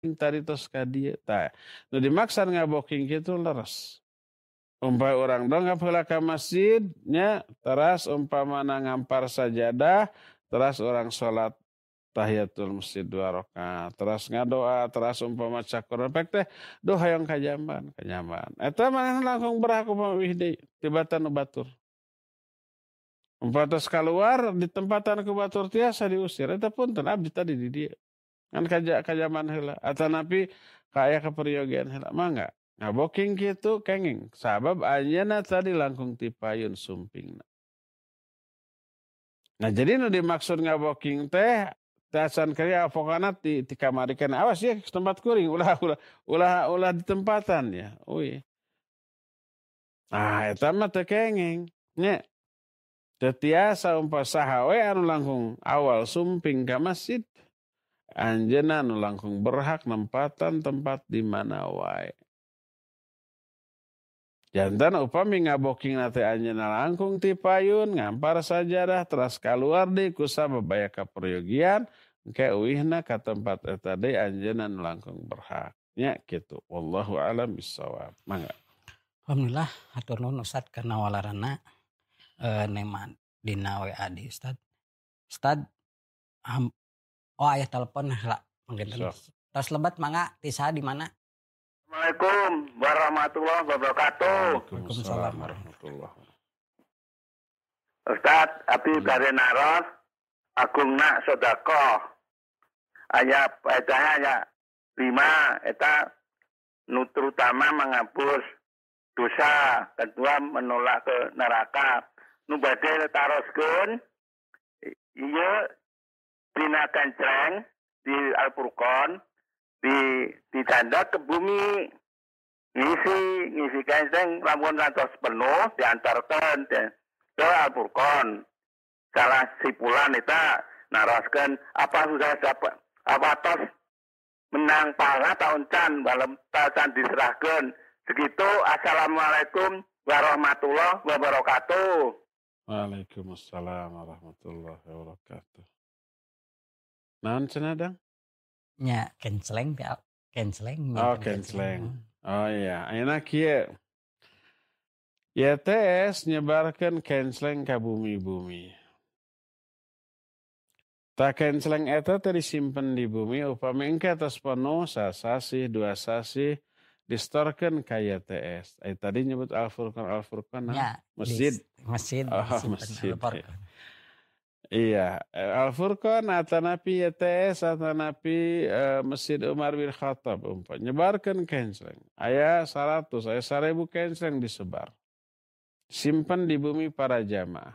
tadi tos ka dieu tah nu dimaksud ngaboking kitu leres umpama orang dongap heula ka masjid nya teras umpamana ngampar sajadah teras orang salat tahiyatul masjid 2 rakaat teras ngadoa teras umpama cakur pek teh duh hayang kanyaman eta manehna langkung berhak umpama wih deui tibatan nu batur umpama tos kaluar di tempatan ku batur tiasa diusir eta punten abdi tadi di dieu kan kajaman heula atanapi kaya keperyogian heula mangga ngaboking kitu kenging sabab anjeunna tadi langkung ti payun sumpingna. Nah jadi nu dimaksud ngaboking teh tasan karya pokona ti kamarikeun awas ya tempat kuring ulah di tempatan ya. Ui. Ah eta mah teu kenging nya. Teu tiasa umpama saha we anu langkung awal sumping ka masjid anjeunna nu langkung berhak nempatan tempat di mana wae. Jantan upami ngaboking nate anjeunna langkung ti payun ngampar sajadah teras kaluar deui ku sababaya kaperyogian engke uihna ka tempat eta deui anjeunna nu langkung berhak. Nya kitu. Wallahu a'lam bissawab. Mangga. Alhamdulillah hatur nuhun Ustaz kana walarana nema dina WA di Ustaz. Ustaz aya telepon heula mangga. Tos lebat mangga ti saha di mana? Assalamualaikum warahmatullahi wabarakatuh. Waalaikumsalam warahmatullahi wabarakatuh. Ustaz, abdi bade naros agungna sedekah. Aya aya 5 eta nu terutama menghapus dosa, kedua menolak ke neraka. Nu bade taroskeun ieu dina kencreng di Al-Furqan ditanda ke bumi ngisi kenceng lamun rantos penuh diantarkan ke Al-Furqan. Salah sipulan eta naraskeun apa sudah dapat apa tos menang pahala tahun can balem tasan diserahkeun. Segitu. Assalamualaikum warahmatullahi wabarakatuh. Waalaikumsalam warahmatullahi wabarakatuh. Naon cenah dang? Nya kenceleng. Oh kenceleng. Oh iya, ayeuna kieu. YTS nyebarkeun kenceleng ka bumi-bumi. Tak kenceleng eta teh disimpen di bumi upami engke tos penuh sasasih 2 sasih distorkeun ka YTS. Tadi nyebut Al-Furqan ya, masjid. Masjid. Oh, masjid. Iya, Al-Furqan atanapi YTS atanapi Masjid Umar bin Khattab umpama nyebarkeun kenceleng. Aya 100, aya 1000 kenceleng disebar. Simpan di bumi para jamaah.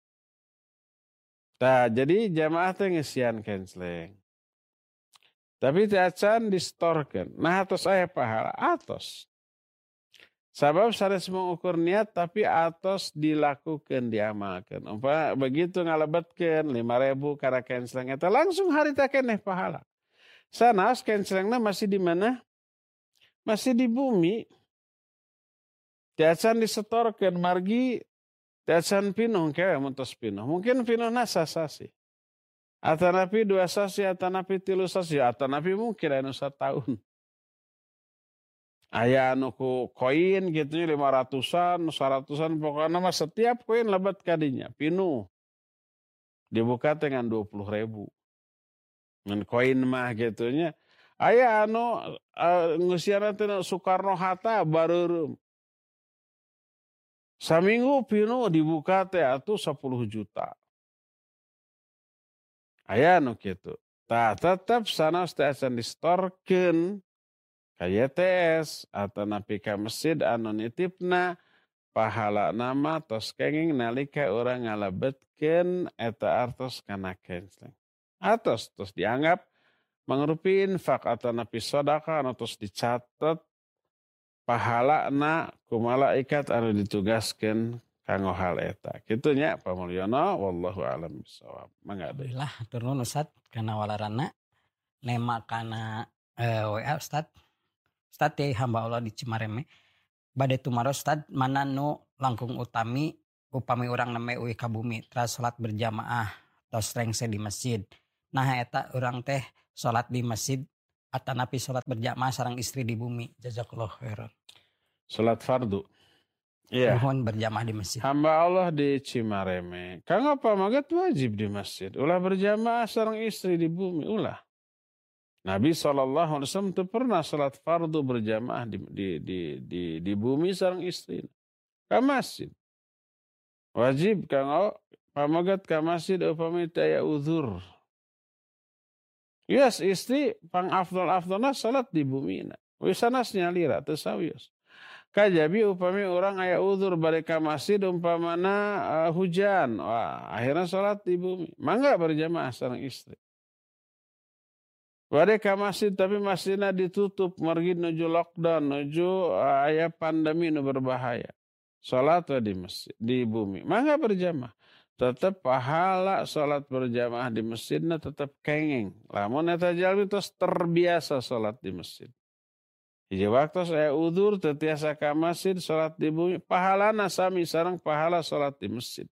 Tah, jadi jamaah teh ngesian kenceleng. Tapi teu acan distorkeun. Nah atos aya pahala atos. Sabab sanes mengukur niat tapi atos dilakukan diamalkan. Umpama begitu ngalebetkeun 5.000 kana kenceleng eta langsung harita keneh pahala. Sanas kencelengna masih di mana? Masih di bumi. Tiacan disetorkeun margi tiacan pinuh kewe muntos pinuh. Mungkin pinuhna sasasi. Atanapi 2 sasi, atanapi 3 sasi, atanapi mungkin anu 1 tahun. Aya anu ku koin gitu 500-an, 100-an pokoknya mah setiap koin lebat kadinya pinuh. Dibuka dengan 20.000. Ngan koin mah gitunya. Aya anu ngusiana teh Soekarno Hatta bareureum. Saminggu pinuh dibuka teh atuh 10 juta. Aya anu kitu. Tah tetep sanes teh acan distorkeun ka YTS atau napi ka masjid anu nitipna pahala nama tos kenging nalika urang ngalebetkeun eta artos kana kenceleng. Atos tos dianggap mangrupi infak atau napi sedekah anu tos dicatet pahalana ku malaikat anu ditugaskeun kanggo hal eta. Kitu nya pamulyono wallahu a'lam bissawab. Mangga deui. Alhamdulillah hatur nuhun Ustaz kana walarana nema kana WA Ustaz. Ustaz teh hamba Allah di Cimareme bade tumaros Ustaz mana nu langkung upami urang neme uwi ka bumi teras salat berjamaah tos rengse di masjid. Nah eta urang teh salat di masjid atanapi salat berjamaah sareng istri di bumi. Jazakallahu khairan. Salat fardu. Iya. Mohon berjamaah di masjid. Hamba Allah di Cimareme. Kang apa magat wajib di masjid. Ulah berjamaah sareng istri di bumi. Ulah. Nabi SAW itu pernah salat fardu berjamaah di bumi sareng istri. Ka masjid. Wajib kang pamagat ka masjid upami taya uzur. Yes, istri pang afdal salat di bumi. Wisanasnya lira tesawios. Kajabi upami orang aya uzur balik ka masjid umpamana hujan. Wah, akhirnya salat di bumi. Mangga berjamaah sareng istri. Balik ka masjid tapi masjidnya ditutup margi nuju lockdown, nuju aya pandemi nu berbahaya. Salat di masjid di bumi. Mangga berjamaah. Tetap pahala salat berjamaah di masjidnya tetap kenging. Lamun eta jalmi tos terbiasa salat di masjid. Hiji waktu saya udzur teu tiasa ka masjid salat di bumi, pahalana sami sareng pahala salat di masjid.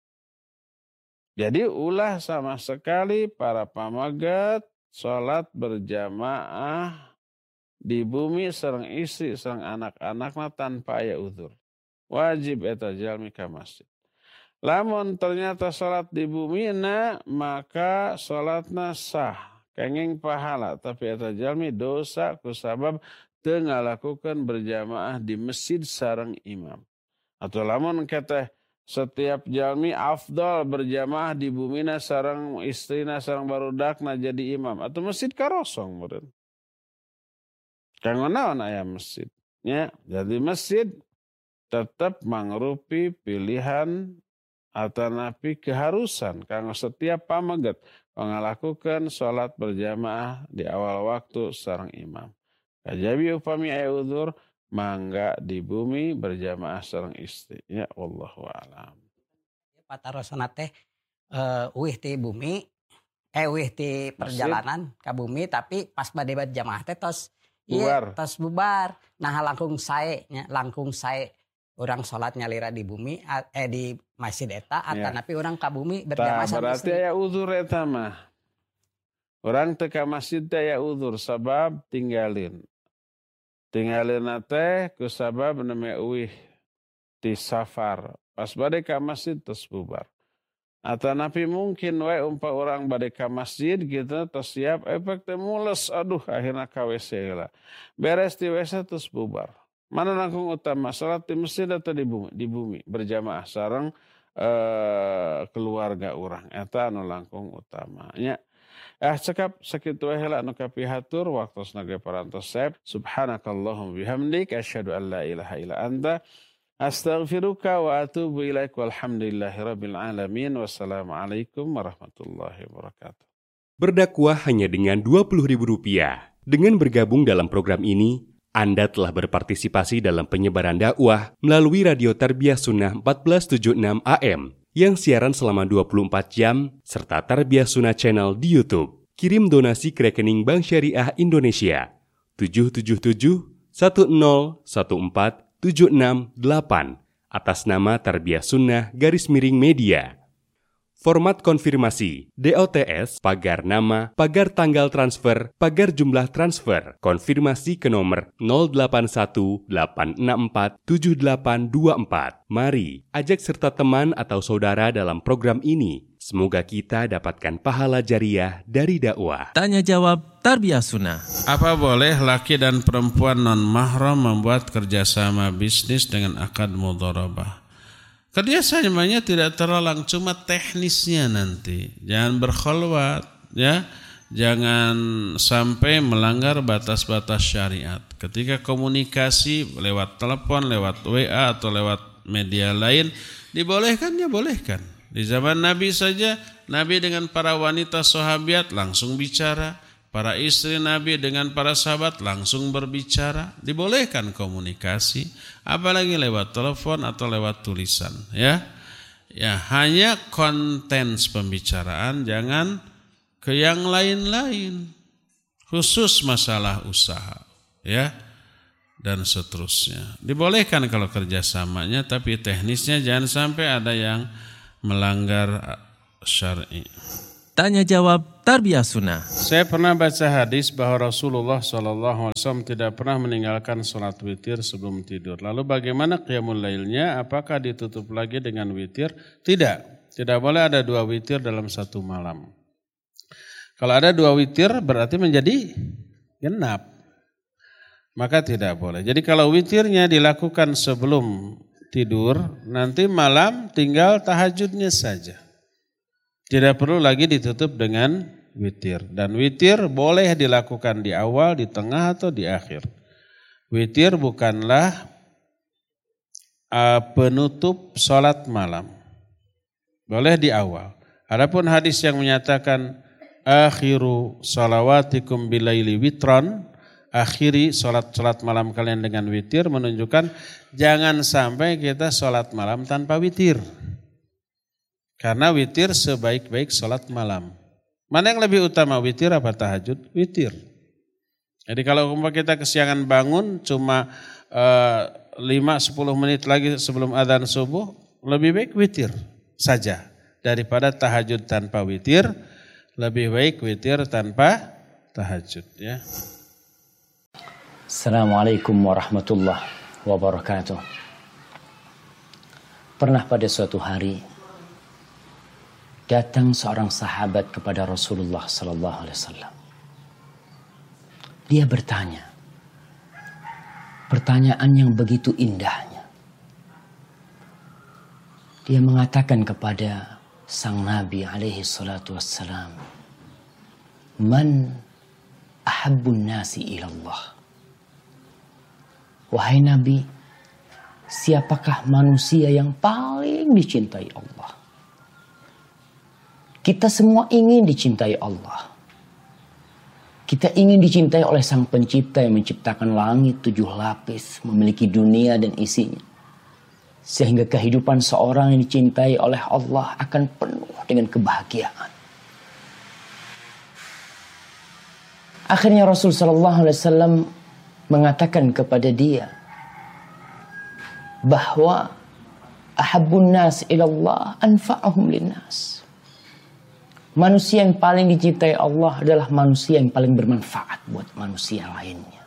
Jadi ulah sama sekali para pamagat salat berjamaah di bumi sareng istri sareng anak-anakna tanpa aya udzur. Wajib eta jalmi ka masjid. Lamun ternyata salat di bumi maka salatna sah, kenging pahala, tapi eta jalmi dosa kusabab teu ngalakukeun berjamaah di masjid sareng imam. Atau lamun kata setiap jalmi afdal berjamaah di bumina sareng istrina sareng barudakna jadi imam atau masjid karosong meureun. Kanggo naon aya masjid? Ya, jadi masjid tetap mangrupi pilihan atanapi keharusan kanggo setiap pamaget ngalakukeun salat berjamaah di awal waktu sareng imam. Kajabi upami aya uzur mangga di bumi berjamaah sareng istri. Ya wallahu a'lam. Patarosana teh eueuh ti bumi eueuh ti perjalanan ka bumi tapi pas bade berjamaah teh tos bubar. Tos bubar. Nah langkung sae urang salat nyalira di bumi di masjid eta atanapi urang ka bumi berjamaah sareng istri. Berarti aya uzur eta mah. Urang teu ka masjid teh aya uzur sabab tinggalin teh kusabab nama uih di safar. Pas bade ka masjid terus bubar. Atanapi mungkin we umpa orang bade ka masjid gitu terus siap efek teh mules aduh akhirna ka WC heula. Beres di WC terus bubar. Mana langkung utama salat di masjid atau di bumi berjamaah sareng keluarga urang eta anu langkung utamanya. Cekap sakitu wae heula anu kapihatur waktosna ge parantos sep. Subhanakallahumma bihamdik asyhadu an la ilaha illa anta astaghfiruka wa atubu ilaik walhamdulillahirabbil alamin. Wassalamualaikum warahmatullahi wabarakatuh. Berdakwah hanya dengan Rp20.000. Dengan bergabung dalam program ini, Anda telah berpartisipasi dalam penyebaran dakwah melalui Radio Tarbiyah Sunnah 1476 AM. Yang siaran selama 24 jam, serta Tarbiyah Sunnah Channel di YouTube. Kirim donasi ke rekening Bank Syariah Indonesia 777-1014-768 atas nama Tarbiyah Sunnah _media. Format konfirmasi DOTS pagar nama, pagar tanggal transfer, pagar jumlah transfer. Konfirmasi ke nomor 0818647824. Mari ajak serta teman atau saudara dalam program ini. Semoga kita dapatkan pahala jariah dari dakwah. Tanya jawab Tarbiyah Sunnah. Apa boleh laki dan perempuan non mahram membuat kerjasama bisnis dengan akad mudharabah? Kerjasamanya tidak terlalang, cuma teknisnya nanti. Jangan berkholwat, ya. Jangan sampai melanggar batas-batas syariat. Ketika komunikasi lewat telepon, lewat WA atau lewat media lain, dibolehkan, ya bolehkan. Di zaman Nabi saja, Nabi dengan para wanita sahabiat langsung bicara. Para istri Nabi dengan para sahabat langsung berbicara. Dibolehkan komunikasi. Apalagi lewat telepon atau lewat tulisan. Ya, hanya konten pembicaraan. Jangan ke yang lain-lain. Khusus masalah usaha. Ya, dan seterusnya. Dibolehkan kalau kerjasamanya. Tapi teknisnya jangan sampai ada yang melanggar syar'i. Tanya jawab Tarbiyah Sunnah. Saya pernah baca hadis bahwa Rasulullah SAW tidak pernah meninggalkan sholat witir sebelum tidur. Lalu bagaimana qiyamul lailnya? Apakah ditutup lagi dengan witir? Tidak. Tidak boleh ada 2 witir dalam satu malam. Kalau ada 2 witir berarti menjadi genap. Maka tidak boleh. Jadi kalau witirnya dilakukan sebelum tidur, nanti malam tinggal tahajudnya saja. Tidak perlu lagi ditutup dengan witir. Dan witir boleh dilakukan di awal, di tengah, atau di akhir. Witir bukanlah penutup sholat malam. Boleh di awal. Adapun hadis yang menyatakan akhiru sholawatikum bilaili witron, akhiri sholat malam kalian dengan witir, menunjukkan jangan sampai kita sholat malam tanpa witir. Karena witir sebaik-baik sholat malam. Mana yang lebih utama, witir apa tahajud? Witir. Jadi kalau kita kesiangan bangun cuma 5-10 menit lagi sebelum adzan subuh, lebih baik witir saja. Daripada tahajud tanpa witir, lebih baik witir tanpa tahajud. Ya. Assalamualaikum warahmatullahi wabarakatuh. Pernah pada suatu hari datang seorang sahabat kepada Rasulullah sallallahu alaihi wasallam. Dia bertanya, pertanyaan yang begitu indahnya. Dia mengatakan kepada sang Nabi alaihi salatu wassalam, "Man ahabbun nasi ilallah?" Wahai Nabi, siapakah manusia yang paling dicintai Allah? Kita semua ingin dicintai Allah. Kita ingin dicintai oleh Sang Pencipta yang menciptakan langit 7 lapis, memiliki dunia dan isinya. Sehingga kehidupan seorang yang dicintai oleh Allah akan penuh dengan kebahagiaan. Akhirnya Rasul sallallahu alaihi wasallam mengatakan kepada dia bahwa ahabbun nas ilallah anfa'uhum linnas. Manusia yang paling dicintai Allah adalah manusia yang paling bermanfaat buat manusia lainnya.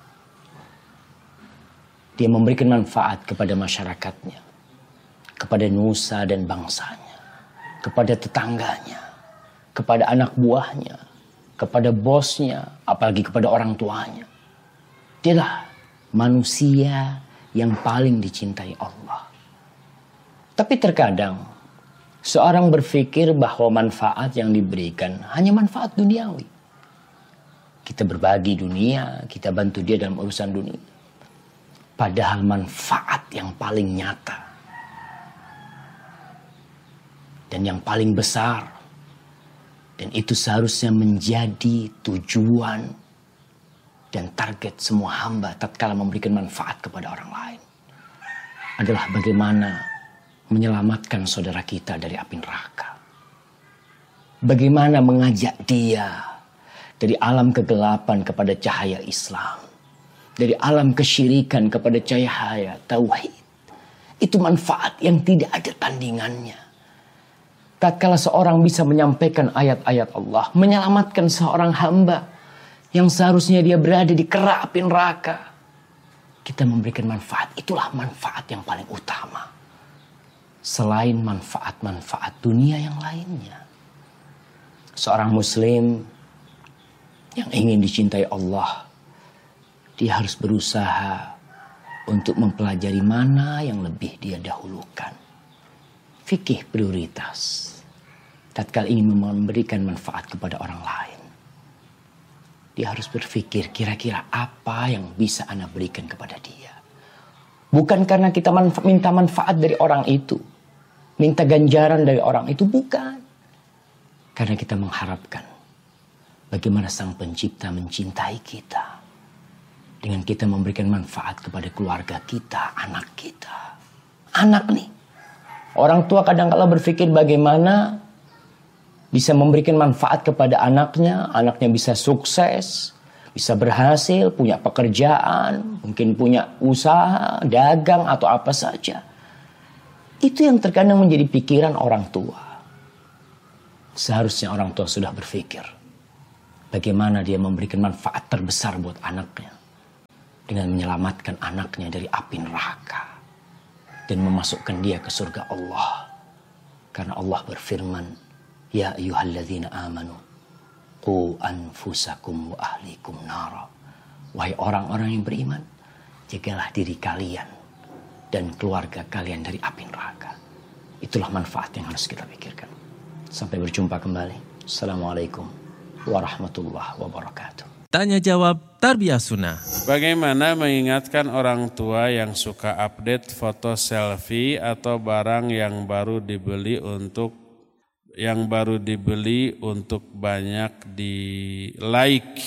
Dia memberikan manfaat kepada masyarakatnya, kepada nusa dan bangsanya, kepada tetangganya, kepada anak buahnya, kepada bosnya, apalagi kepada orang tuanya. Dialah manusia yang paling dicintai Allah. Tapi terkadang seorang berpikir bahwa manfaat yang diberikan hanya manfaat duniawi. Kita berbagi dunia, kita bantu dia dalam urusan dunia. Padahal manfaat yang paling nyata dan yang paling besar, dan itu seharusnya menjadi tujuan dan target semua hamba tatkala memberikan manfaat kepada orang lain, adalah bagaimana menyelamatkan saudara kita dari api neraka. Bagaimana mengajak dia dari alam kegelapan kepada cahaya Islam, dari alam kesyirikan kepada cahaya tauhid. Itu manfaat yang tidak ada tandingannya. Tatkala seorang bisa menyampaikan ayat-ayat Allah, menyelamatkan seorang hamba yang seharusnya dia berada di kera api neraka, kita memberikan manfaat. Itulah manfaat yang paling utama. Selain manfaat-manfaat dunia yang lainnya. Seorang muslim yang ingin dicintai Allah, dia harus berusaha untuk mempelajari mana yang lebih dia dahulukan. Fikih prioritas. Tatkala ingin memberikan manfaat kepada orang lain, dia harus berpikir kira-kira apa yang bisa Anda berikan kepada dia. Bukan karena kita minta manfaat dari orang itu, minta ganjaran dari orang itu, bukan. Karena kita mengharapkan bagaimana Sang Pencipta mencintai kita dengan kita memberikan manfaat kepada keluarga kita, anak kita. Anak nih. Orang tua kadang-kala berpikir bagaimana bisa memberikan manfaat kepada anaknya. Anaknya bisa sukses, bisa berhasil, punya pekerjaan, mungkin punya usaha, dagang atau apa saja. Itu yang terkadang menjadi pikiran orang tua. Seharusnya orang tua sudah berpikir bagaimana dia memberikan manfaat terbesar buat anaknya dengan menyelamatkan anaknya dari api neraka dan memasukkan dia ke surga Allah. Karena Allah berfirman, ya ayyuhalladzina amanu qu anfusakum wa ahlikum nara. Wahai orang-orang yang beriman, jagalah diri kalian dan keluarga kalian dari api neraka. Itulah manfaat yang harus kita pikirkan. Sampai berjumpa kembali. Assalamualaikum warahmatullahi wabarakatuh. Tanya jawab Tarbiyah Sunnah. Bagaimana mengingatkan orang tua yang suka update foto selfie atau barang yang baru dibeli untuk banyak di like?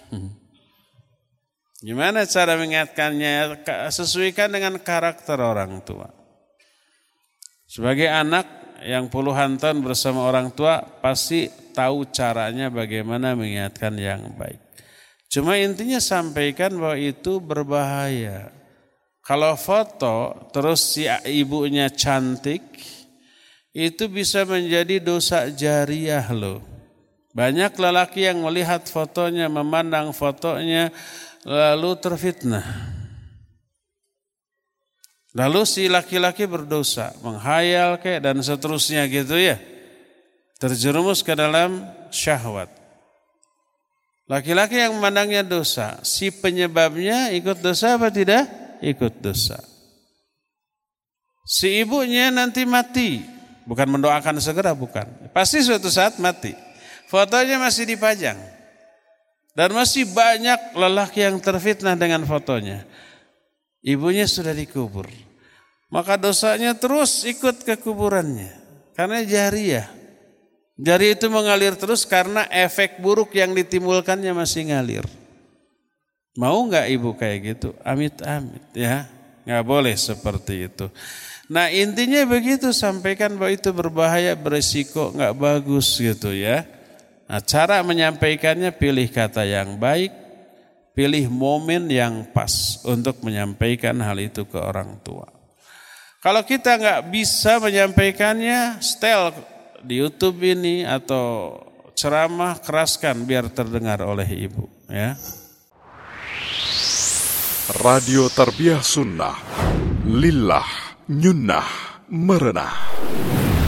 Gimana cara mengingatkannya? Sesuaikan dengan karakter orang tua. Sebagai anak yang puluhan tahun bersama orang tua pasti tahu caranya bagaimana mengingatkan yang baik. Cuma intinya sampaikan bahwa itu berbahaya. Kalau foto terus si ibunya cantik, itu bisa menjadi dosa jariah loh. Banyak lelaki yang melihat fotonya, memandang fotonya, lalu terfitnah. Lalu si laki-laki berdosa, menghayal dan seterusnya gitu ya. Terjerumus ke dalam syahwat. Laki-laki yang memandangnya dosa, si penyebabnya ikut dosa apa tidak? Ikut dosa. Si ibunya nanti mati, bukan mendoakan segera, bukan. Pasti suatu saat mati. Fotonya masih dipajang. Dan masih banyak lelaki yang terfitnah dengan fotonya. Ibunya sudah dikubur. Maka dosanya terus ikut ke kuburannya. Karena jariah. Jari itu mengalir terus karena efek buruk yang ditimbulkannya masih ngalir. Mau gak ibu kayak gitu? Amit-amit ya. Gak boleh seperti itu. Nah intinya begitu, sampaikan bahwa itu berbahaya, beresiko, gak bagus gitu ya. Nah cara menyampaikannya, pilih kata yang baik. Pilih momen yang pas untuk menyampaikan hal itu ke orang tua. Kalau kita nggak bisa menyampaikannya, setel di YouTube ini atau ceramah, keraskan biar terdengar oleh ibu. Ya. Radio Tarbiyah Sunnah, lillah, nyunnah, merenah.